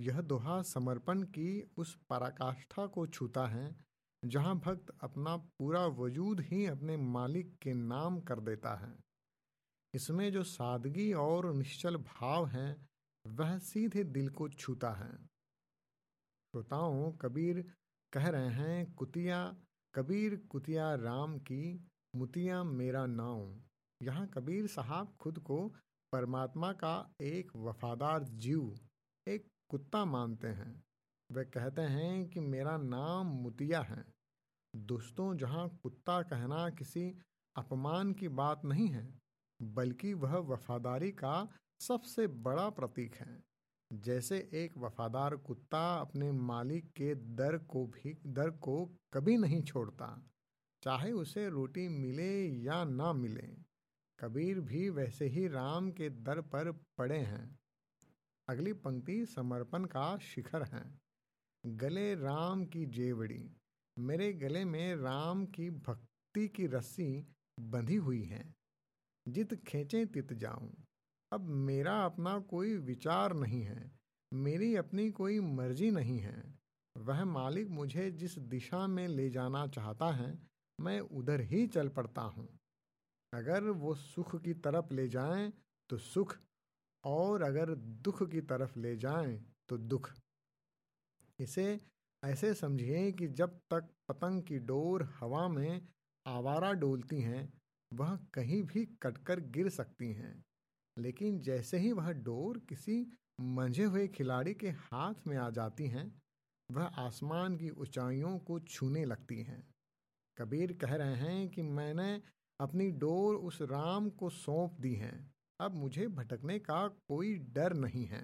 यह दोहा समर्पण की उस पराकाष्ठा को छूता है जहाँ भक्त अपना पूरा वजूद ही अपने मालिक के नाम कर देता है। इसमें जो सादगी और निश्चल भाव है वह सीधे दिल को छूता है। श्रोताओं, कबीर कह रहे हैं, कबीर कुतिया राम की, मुतिया मेरा नाम। यहाँ कबीर साहब खुद को परमात्मा का एक वफादार जीव, एक कुत्ता मानते हैं। वे कहते हैं कि मेरा नाम मुतिया है। दोस्तों, जहाँ कुत्ता कहना किसी अपमान की बात नहीं है, बल्कि वह वफादारी का सबसे बड़ा प्रतीक है। जैसे एक वफादार कुत्ता अपने मालिक के दर को कभी नहीं छोड़ता, चाहे उसे रोटी मिले या ना मिले। कबीर भी वैसे ही राम के दर पर पड़े हैं। अगली पंक्ति समर्पण का शिखर है। गले राम की जेवड़ी, मेरे गले में राम की भक्ति की रस्सी बंधी हुई है। जित खींचे तित जाऊं। अब मेरा अपना कोई विचार नहीं है, मेरी अपनी कोई मर्जी नहीं है। वह मालिक मुझे जिस दिशा में ले जाना चाहता है, मैं उधर ही चल पड़ता हूँ। अगर वो सुख की तरफ ले जाएं तो सुख, और अगर दुख की तरफ ले जाएं तो दुख। इसे ऐसे समझिए कि जब तक पतंग की डोर हवा में आवारा डोलती हैं, वह कहीं भी कटकर गिर सकती हैं। लेकिन जैसे ही वह डोर किसी मंझे हुए खिलाड़ी के हाथ में आ जाती हैं, वह आसमान की ऊंचाइयों को छूने लगती हैं। कबीर कह रहे हैं कि मैंने अपनी डोर उस राम को सौंप दी है। अब मुझे भटकने का कोई डर नहीं है।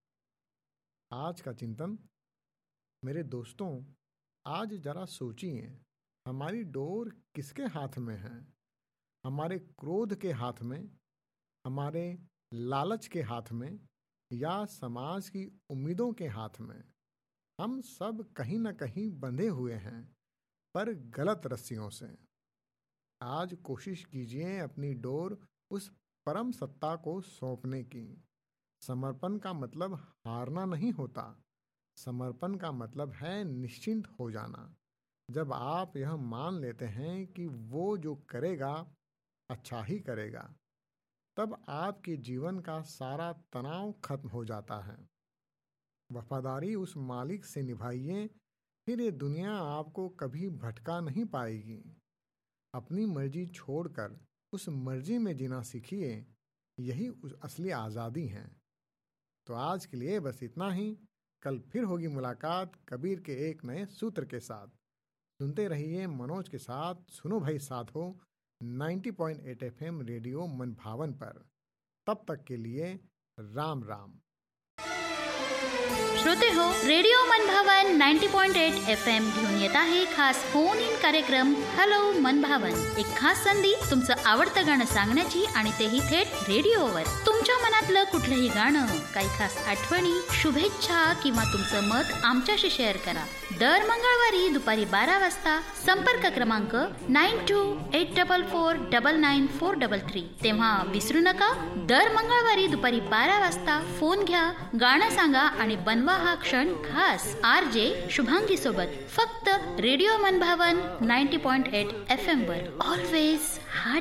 आज का चिंतन। मेरे दोस्तों, आज जरा सोचिए, हमारी डोर किसके हाथ में है? हमारे क्रोध के हाथ में, हमारे लालच के हाथ में, या समाज की उम्मीदों के हाथ में? हम सब कहीं न कहीं बंधे हुए हैं, पर गलत रस्सियों से। आज कोशिश कीजिए अपनी डोर उस परम सत्ता को सौंपने की। समर्पण का मतलब हारना नहीं होता। समर्पण का मतलब है निश्चिंत हो जाना। जब आप यह मान लेते हैं कि वो जो करेगा अच्छा ही करेगा, तब आपके जीवन का सारा तनाव खत्म हो जाता है। वफादारी उस मालिक से निभाइए, फिर ये दुनिया आपको कभी भटका नहीं पाएगी। अपनी मर्जी छोड़कर उस मर्जी में जीना सीखिए, यही उस असली आज़ादी है। तो आज के लिए बस इतना ही। कल फिर होगी मुलाकात कबीर के एक नए सूत्र के साथ। सुनते रहिए मनोज के साथ सुनो भाई साथ हो 90.8 FM रेडियो मन भावन पर। तब तक के लिए राम राम। श्रोते हो, रेडिओ मनभावन 90.8 FM घेऊन येत आहे खास फोन इन कार्यक्रम हॅलो मनभावन. एक खास संधी तुमचं आवडतं गाणं सांगण्याची, आणि तेही थेट रेडिओवर. तुमच्या मनातलं कुठलंही गाणं, काही खास आठवणी, शुभेच्छा किंवा तुमचं मत आमच्याशी शेअर करा. दर मंगळवारी दुपारी 12 वाजता. संपर्क क्रमांक 9284449943. तेव्हा विसरू नका, दर मंगळवारी दुपारी 12 वाजता फोन घ्या, गाणं सांगा आणि बनवा हा क्षण खास RJ शुभांगी सोबत. फक्त रेडिओ मनभावन 90.8 FM वर. ऑलवेज